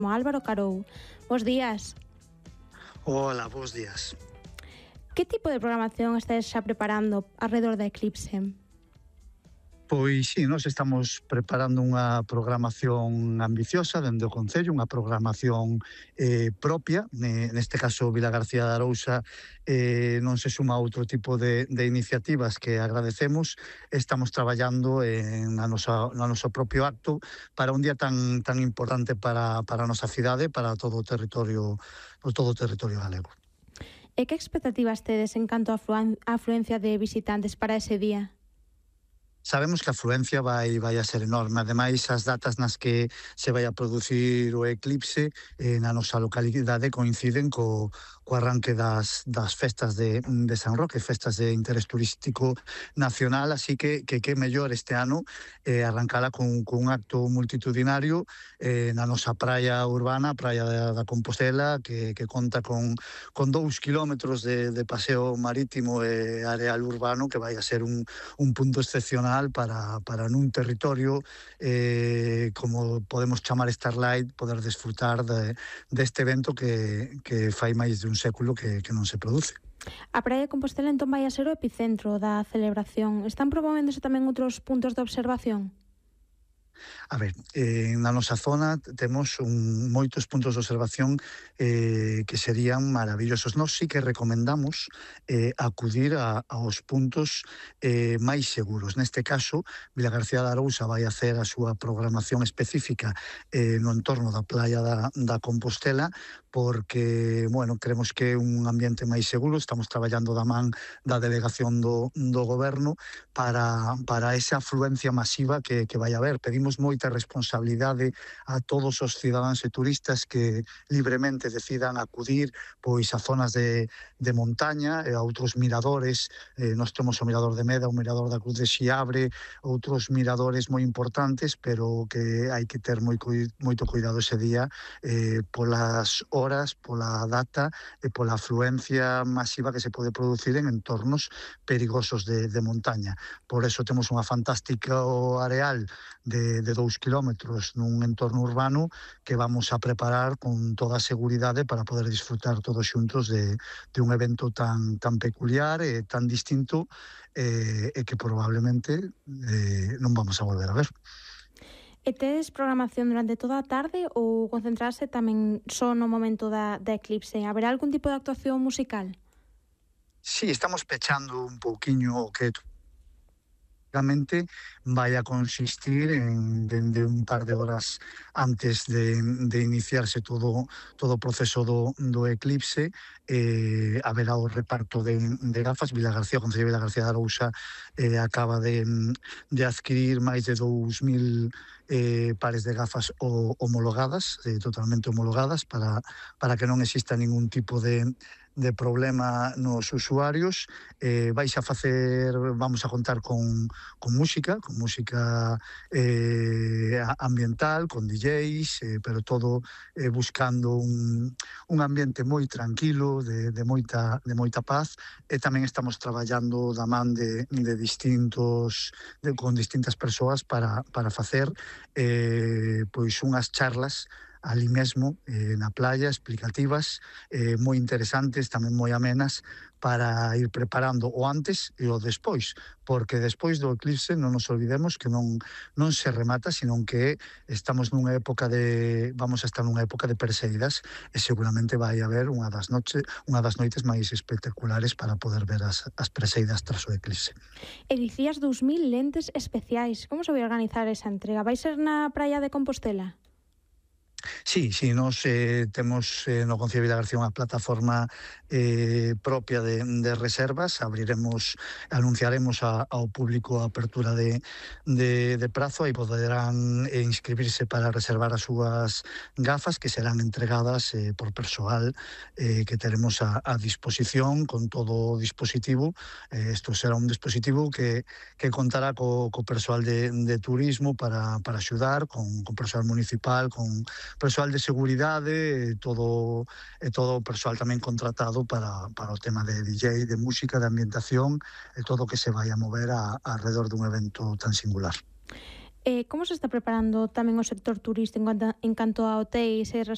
Álvaro Carou. Bos días. Hola, bos días. Que tipo de programación estáis xa preparando alrededor da Eclipse? Pois sí, nós estamos preparando unha programación ambiciosa dende o Concello, unha programación propia, neste caso Vilagarcía de Arousa non se suma a outro tipo de iniciativas que agradecemos. Estamos traballando no noso propio acto para un día tan importante para a nosa cidade, para todo o territorio galego. E que expectativas tedes en canto á afluencia de visitantes para ese día? Sabemos que a afluencia vai a ser enorme. Ademais, as datas nas que se vai a producir o eclipse na nosa localidade coinciden co arranque das festas de San Roque, festas de interés turístico nacional, así que mellor este ano arrancala cun acto multitudinario na nosa praia urbana, a praia da Compostela, que conta con 2 kilómetros de paseo marítimo e areal urbano, que vai a ser un punto excepcional para nun territorio como podemos chamar Starlight, poder desfrutar deste evento que fai máis de un século que non se produce. A Praia de Compostela entón vai a ser o epicentro da celebración. Están promovéndose tamén outros puntos de observación? A ver, na nosa zona temos moitos puntos de observación que serían maravillosos. Nós sí que recomendamos acudir aos puntos máis seguros. Neste caso, Vilagarcía de Arousa vai hacer a súa programación específica no entorno da playa da Compostela, porque, bueno, creemos que é un ambiente máis seguro. Estamos traballando da man da delegación do goberno para esa afluencia masiva que vai haber. Pedimos moita responsabilidade a todos os cidadáns e turistas que libremente decidan acudir pois a zonas de montaña e a outros miradores. Nós temos o mirador de Meda, o mirador da Cruz de Xiabre, outros miradores moi importantes, pero que hai que ter moito cuidado ese día polas horas, pola data e pola afluencia masiva que se pode producir en entornos perigosos de montaña. Por eso temos unha fantástica areal de 2 kilómetros nun entorno urbano que vamos a preparar con toda a seguridade para poder disfrutar todos xuntos de un evento tan peculiar e tan distinto e que probablemente non vamos a volver a ver. E tedes programación durante toda a tarde ou concentrarse tamén só no momento da eclipse? Haberá algún tipo de actuación musical? Sí, estamos pechando un pouquiño o que vai a consistir en dende un par de horas antes de iniciarse todo o proceso do eclipse haberá o reparto de gafas. Vilagarcía, o Concello de Vilagarcía de Arousa acaba de adquirir máis de 2.000 pares de gafas homologadas, totalmente homologadas, para que non exista ningún tipo de problema nos usuarios. Vamos a contar con música ambiental, con DJs, pero todo buscando un ambiente moi tranquilo, de moita paz, e tamén estamos traballando da man con distintas persoas para facer pois unhas charlas ali mesmo, na playa, explicativas, moi interesantes, tamén moi amenas, para ir preparando o antes e o despois, porque despois do eclipse non nos olvidemos que non se remata, senón que vamos a estar nunha época de perseidas e seguramente vai haber unha das noites máis espectaculares para poder ver as perseidas tras o eclipse. E dicías 2.000 lentes especiais. Como se vai organizar esa entrega? Vai ser na praia de Compostela? Sí, nos temos no Concello de Vilagarcía unha plataforma propia de reservas. Anunciaremos ao público a apertura de prazo, aí poderán inscribirse para reservar as súas gafas, que serán entregadas por persoal que teremos a disposición con todo o dispositivo. Isto será un dispositivo que contará co persoal de turismo para axudar, con persoal municipal, con persoal de seguridade e todo o persoal tamén contratado para o tema de DJ, de música, de ambientación e todo o que se vai a mover alrededor dun evento tan singular. Como se está preparando tamén o sector turístico en canto a hotéis e